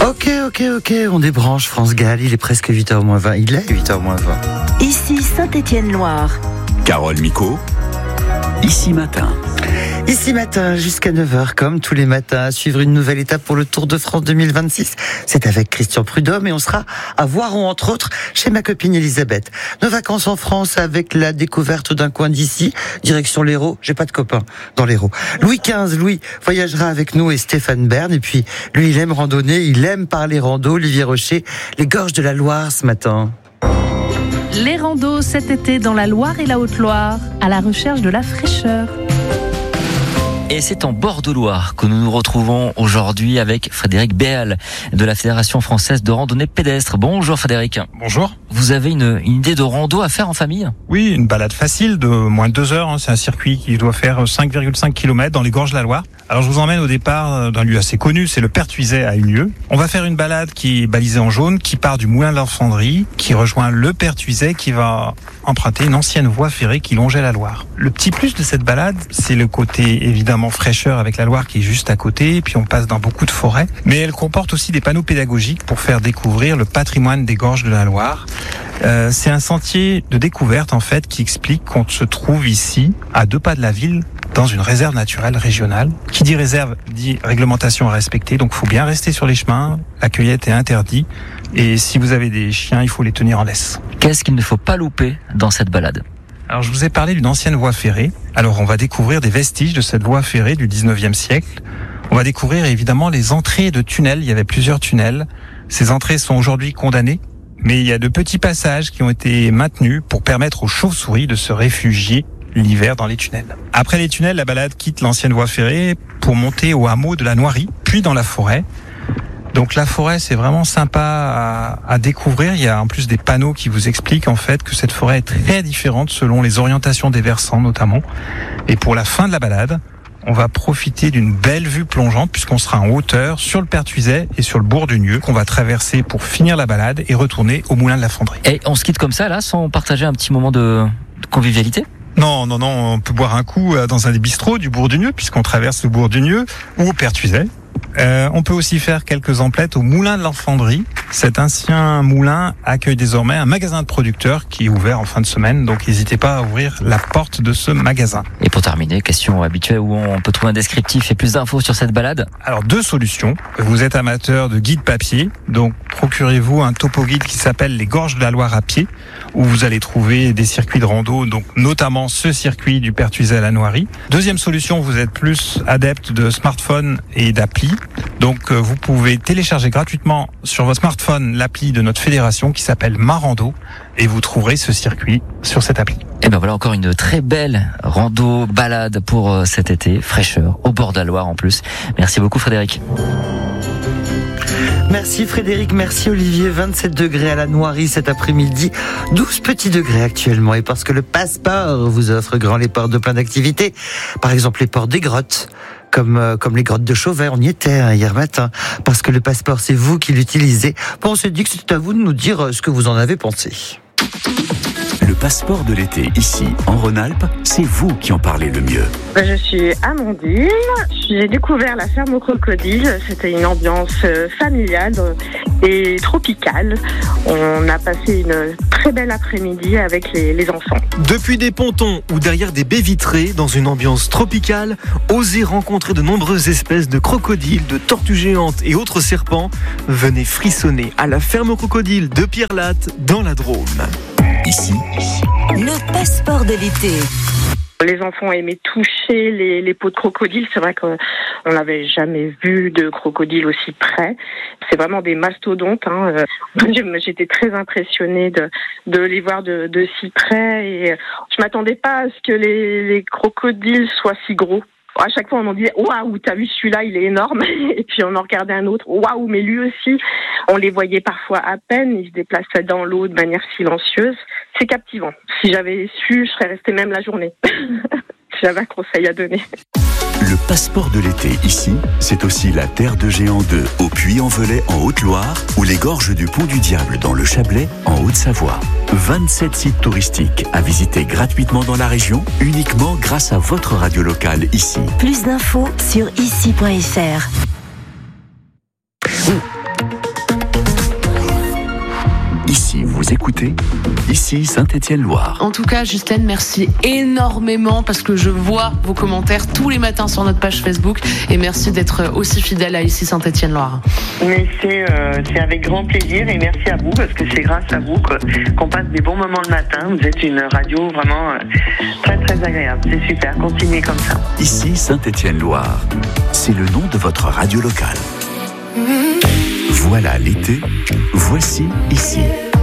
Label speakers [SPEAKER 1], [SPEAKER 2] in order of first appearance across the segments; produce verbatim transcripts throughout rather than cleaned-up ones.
[SPEAKER 1] Ok, ok, ok, on débranche France Gall, il est presque huit heures moins vingt, il est huit heures moins vingt.
[SPEAKER 2] Ici Saint-Étienne-Loire.
[SPEAKER 3] Carole Micot, Ici Matin.
[SPEAKER 1] Ici Matin, jusqu'à neuf heures, comme tous les matins, à suivre une nouvelle étape pour le Tour de France deux mille vingt-six. C'est avec Christian Prudhomme et on sera à Voiron, entre autres, chez ma copine Elisabeth. Nos vacances en France avec la découverte d'un coin d'ici, direction l'Hérault. J'ai pas de copains dans l'Hérault. Louis quinze, Louis, voyagera avec nous et Stéphane Bern. Et puis, lui, il aime randonner, il aime parler rando. Olivier Rocher, les gorges de la Loire ce matin.
[SPEAKER 4] Les randos cet été dans la Loire et la Haute-Loire, à la recherche de la fraîcheur.
[SPEAKER 5] Et c'est en bord de Loire que nous nous retrouvons aujourd'hui avec Frédéric Béal de la Fédération Française de Randonnée Pédestre. Bonjour Frédéric.
[SPEAKER 6] Bonjour.
[SPEAKER 5] Vous avez une, une idée de rando à faire en famille ?
[SPEAKER 6] Oui, une balade facile de moins de deux heures. Hein. C'est un circuit qui doit faire cinq virgule cinq kilomètres dans les gorges de la Loire. Alors je vous emmène au départ d'un lieu assez connu, c'est le Pertuiset à Unieux. On va faire une balade qui est balisée en jaune, qui part du Moulin de l'Enfandrie, qui rejoint le Pertuiset, qui va emprunter une ancienne voie ferrée qui longeait la Loire. Le petit plus de cette balade, c'est le côté évidemment fraîcheur avec la Loire qui est juste à côté, puis on passe dans beaucoup de forêts, mais elle comporte aussi des panneaux pédagogiques pour faire découvrir le patrimoine des gorges de la Loire. Euh, c'est un sentier de découverte en fait qui explique qu'on se trouve ici, à deux pas de la ville, dans une réserve naturelle régionale. Qui dit réserve dit réglementation à respecter, donc il faut bien rester sur les chemins, la cueillette est interdite, et si vous avez des chiens, il faut les tenir en laisse.
[SPEAKER 5] Qu'est-ce qu'il ne faut pas louper dans cette balade ?
[SPEAKER 6] Alors je vous ai parlé d'une ancienne voie ferrée, alors on va découvrir des vestiges de cette voie ferrée du dix-neuvième siècle. On va découvrir évidemment les entrées de tunnels, il y avait plusieurs tunnels. Ces entrées sont aujourd'hui condamnées, mais il y a de petits passages qui ont été maintenus pour permettre aux chauves-souris de se réfugier l'hiver dans les tunnels. Après les tunnels, la balade quitte l'ancienne voie ferrée pour monter au hameau de la Noirie, puis dans la forêt. Donc la forêt, c'est vraiment sympa à, à découvrir. Il y a en plus des panneaux qui vous expliquent en fait que cette forêt est très différente selon les orientations des versants notamment. Et pour la fin de la balade, on va profiter d'une belle vue plongeante puisqu'on sera en hauteur sur le Pertuiset et sur le bourg d'Unieux qu'on va traverser pour finir la balade et retourner au Moulin de la Fendrie.
[SPEAKER 5] Et on se quitte comme ça là, sans partager un petit moment de, de convivialité ?
[SPEAKER 6] Non, non, non, on peut boire un coup dans un des bistrots du bourg d'Unieux puisqu'on traverse le bourg d'Unieux ou au Pertuiset. Euh, on peut aussi faire quelques emplettes au Moulin de l'Enfandrie. Cet ancien moulin accueille désormais un magasin de producteurs qui est ouvert en fin de semaine, donc n'hésitez pas à ouvrir la porte de ce magasin.
[SPEAKER 5] Et pour terminer, question habituelle où on peut trouver un descriptif et plus d'infos sur cette balade ?
[SPEAKER 6] Alors deux solutions. Vous êtes amateur de guide papier, donc procurez-vous un topo guide qui s'appelle les Gorges de la Loire à pied, où vous allez trouver des circuits de rando, donc notamment ce circuit du Pertuiset à la Noirie. Deuxième solution, vous êtes plus adepte de smartphone et d'appli. Donc vous pouvez télécharger gratuitement sur votre smartphone l'appli de notre fédération qui s'appelle Marando et vous trouverez ce circuit sur cette appli.
[SPEAKER 5] Et ben voilà encore une très belle rando balade pour cet été, fraîcheur, au bord de la Loire en plus. Merci beaucoup Frédéric.
[SPEAKER 1] Merci Frédéric, merci Olivier. vingt-sept degrés à la Noirie cet après-midi, douze petits degrés actuellement. Et parce que le passeport vous offre grand les portes de plein d'activités, par exemple les portes des grottes, comme euh, comme les grottes de Chauvet, on y était hein, hier matin. Parce que le passeport, c'est vous qui l'utilisez. Bon, on s'est dit que c'était à vous de nous dire ce que vous en avez pensé.
[SPEAKER 3] Le passeport de l'été, ici, en Rhône-Alpes, c'est vous qui en parlez le mieux.
[SPEAKER 7] Je suis Amandine, j'ai découvert la ferme aux crocodiles, c'était une ambiance familiale et tropicale. On a passé une très belle après-midi avec les, les enfants.
[SPEAKER 8] Depuis des pontons ou derrière des baies vitrées, dans une ambiance tropicale, osez rencontrer de nombreuses espèces de crocodiles, de tortues géantes et autres serpents. Venez frissonner à la ferme aux crocodiles de Pierre-Latte, dans la Drôme.
[SPEAKER 3] Ici,
[SPEAKER 2] Le passeport de l'été.
[SPEAKER 7] Les enfants aimaient toucher les, les peaux de crocodile. C'est vrai qu'on n'avait jamais vu de crocodile aussi près. C'est vraiment des mastodontes. Hein. J'étais très impressionnée de, de les voir de, de si près. Et je m'attendais pas à ce que les, les crocodiles soient si gros. À chaque fois, on en disait « Waouh, t'as vu celui-là, il est énorme !» Et puis on en regardait un autre « Waouh, mais lui aussi !» On les voyait parfois à peine, ils se déplaçaient dans l'eau de manière silencieuse. C'est captivant. Si j'avais su, je serais restée même la journée. Si j'avais un conseil à donner.
[SPEAKER 3] le passeport de l'été ici, c'est aussi la Terre de Géant deux au Puy-en-Velay en Haute-Loire ou les gorges du Pont du Diable dans le Chablais en Haute-Savoie. vingt-sept sites touristiques à visiter gratuitement dans la région, uniquement grâce à votre radio locale ici.
[SPEAKER 2] Plus d'infos sur ici point f r.
[SPEAKER 3] Vous écoutez ici Saint-Étienne-Loire.
[SPEAKER 9] En tout cas, Justine, merci énormément parce que je vois vos commentaires tous les matins sur notre page Facebook et merci d'être aussi fidèle à ici Saint-Étienne-Loire.
[SPEAKER 10] Mais c'est, euh, c'est avec grand plaisir et merci à vous parce que c'est grâce à vous que, qu'on passe des bons moments le matin. Vous êtes une radio vraiment euh, très très agréable. C'est super, continuez comme ça.
[SPEAKER 3] Ici Saint-Étienne-Loire, c'est le nom de votre radio locale. Voilà l'été, voici ici.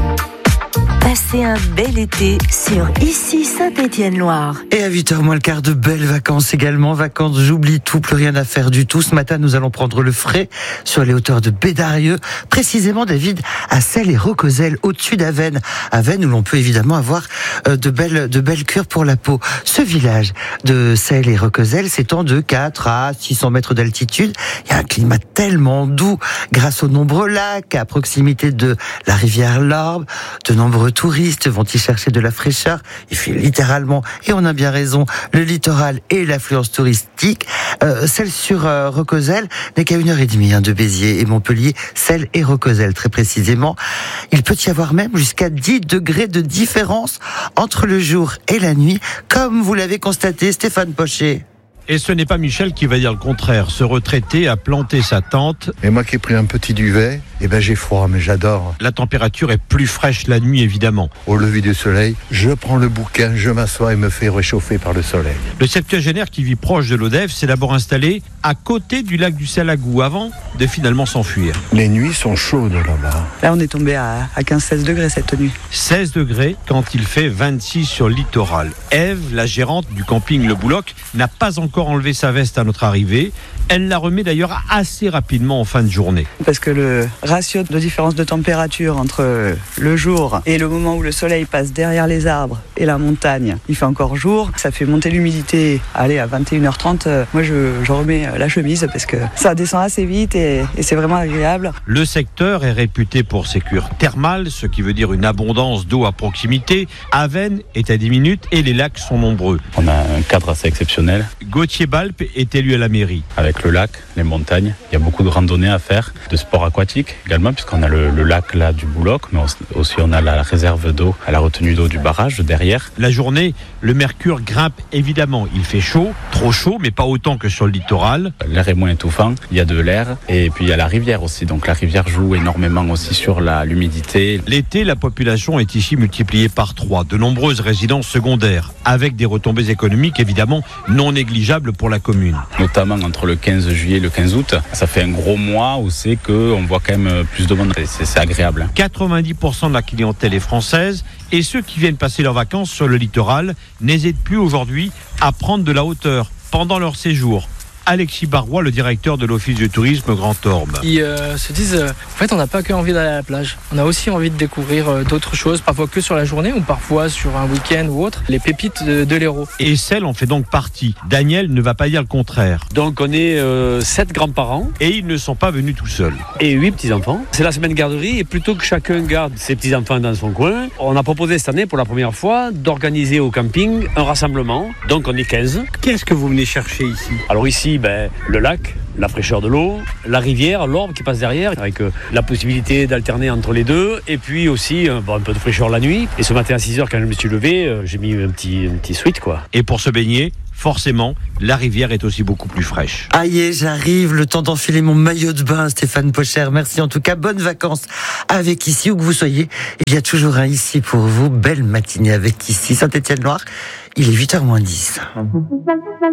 [SPEAKER 2] Passez un bel été sur Ici Saint-Étienne-Loire.
[SPEAKER 1] Et à huit heures moins le quart, de belles vacances également. Vacances, j'oublie tout, plus rien à faire du tout. Ce matin, nous allons prendre le frais sur les hauteurs de Bédarieux. Précisément, David, à Celles et Roquezel, au-dessus d'Avesnes. Avesnes, où l'on peut évidemment avoir de belles, de belles cures pour la peau. Ce village de Celles et Roquezel s'étend de quatre à six cents mètres d'altitude. Il y a un climat tellement doux grâce aux nombreux lacs à proximité de la rivière l'Orbe. De nombreux touristes vont y chercher de la fraîcheur. Il fait littéralement, et on a bien raison, le littoral et l'affluence touristique. Euh, celle sur euh, Roquezel n'est qu'à une heure et demie hein, de Béziers et Montpellier. Celles et Roquezel, très précisément. Il peut y avoir même jusqu'à dix degrés de différence entre le jour et la nuit, comme vous l'avez constaté, Stéphane Pochet.
[SPEAKER 11] Et ce n'est pas Michel qui va dire le contraire. Ce retraité a planté sa tente.
[SPEAKER 12] Et moi qui ai pris un petit duvet, eh ben j'ai froid, mais j'adore.
[SPEAKER 11] La température est plus fraîche la nuit, évidemment.
[SPEAKER 12] Au lever du soleil, je prends le bouquin, je m'assois et me fais réchauffer par le soleil.
[SPEAKER 11] Le septuagénaire qui vit proche de l'Odève s'est d'abord installé à côté du lac du Salagou avant de finalement s'enfuir.
[SPEAKER 12] Les nuits sont chaudes là-bas.
[SPEAKER 13] Là, on est tombé à, à quinze seize degrés cette nuit.
[SPEAKER 11] seize degrés quand il fait vingt-six sur le littoral. Ève, la gérante du camping Le Bouloc, n'a pas encore enlevé sa veste à notre arrivée. Elle la remet d'ailleurs assez rapidement en fin de journée.
[SPEAKER 13] Parce que le ratio de différence de température entre le jour et le moment où le soleil passe derrière les arbres et la montagne, il fait encore jour, ça fait monter l'humidité. Allez, à vingt et une heures trente, moi je, je remets la chemise parce que ça descend assez vite et, et c'est vraiment agréable.
[SPEAKER 11] Le secteur est réputé pour ses cures thermales, ce qui veut dire une abondance d'eau à proximité. Avesnes est à dix minutes et les lacs sont nombreux.
[SPEAKER 14] On a un cadre assez exceptionnel.
[SPEAKER 11] Gauthier Balpe est élu à la mairie.
[SPEAKER 14] Avec le lac, les montagnes, il y a beaucoup de randonnées à faire, de sport aquatique également, puisqu'on a le, le lac là du Bouloc, mais aussi on a la réserve d'eau, à la retenue d'eau du barrage derrière.
[SPEAKER 11] La journée, le mercure grimpe évidemment. Il fait chaud, trop chaud, mais pas autant que sur le littoral.
[SPEAKER 14] L'air est moins étouffant, il y a de l'air, et puis il y a la rivière aussi, donc la rivière joue énormément aussi sur la, l'humidité.
[SPEAKER 11] L'été, la population est ici multipliée par trois, de nombreuses résidences secondaires, avec des retombées économiques évidemment non négligeables pour la commune.
[SPEAKER 14] Notamment entre le quinze juillet et le quinze août, ça fait un gros mois où c'est qu'on voit quand même plus de monde, c'est, c'est agréable.
[SPEAKER 11] quatre-vingt-dix pour cent de la clientèle est française et ceux qui viennent passer leurs vacances sur le littoral n'hésitent plus aujourd'hui à prendre de la hauteur pendant leur séjour. Alexis Barrois, le directeur de l'Office du tourisme Grand Orbe.
[SPEAKER 15] Ils euh, se disent, euh, en fait, on n'a pas que envie d'aller à la plage. On a aussi envie de découvrir euh, d'autres choses, parfois que sur la journée ou parfois sur un week-end ou autre. Les pépites de, de l'Hérault.
[SPEAKER 11] Et Celles en fait donc partie. Daniel ne va pas dire le contraire.
[SPEAKER 16] Donc on est euh, sept grands-parents.
[SPEAKER 11] Et ils ne sont pas venus tout seuls.
[SPEAKER 16] Et huit petits-enfants. C'est la semaine garderie et plutôt que chacun garde ses petits-enfants dans son coin, on a proposé cette année pour la première fois d'organiser au camping un rassemblement. Donc on est quinze.
[SPEAKER 11] Qu'est-ce que vous venez chercher ici ?
[SPEAKER 16] Alors ici, ben, le lac, la fraîcheur de l'eau, la rivière, l'Orbe qui passe derrière, avec euh, la possibilité d'alterner entre les deux, et puis aussi euh, bon, un peu de fraîcheur la nuit. Et ce matin à six heures, quand je me suis levé, euh, j'ai mis un petit, un petit sweat, quoi.
[SPEAKER 11] Et pour se baigner, forcément, la rivière est aussi beaucoup plus fraîche.
[SPEAKER 1] Aïe, j'arrive, le temps d'enfiler mon maillot de bain, Stéphane Pocher. Merci en tout cas, bonnes vacances avec Ici, où que vous soyez. Il y a toujours un Ici pour vous. Belle matinée avec Ici, Saint-Étienne-Loire. Il est huit heures moins dix.